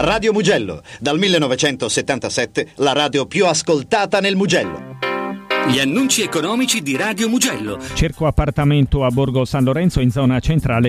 Radio Mugello, dal 1977 la radio più ascoltata nel Mugello. Gli annunci economici di Radio Mugello. Cerco appartamento a Borgo San Lorenzo in zona centrale